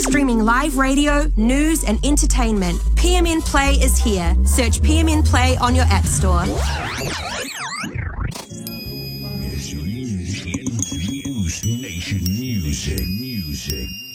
Streaming live radio, news, and entertainment. PMN Play is here. Search PMN Play on your app store. Nation music.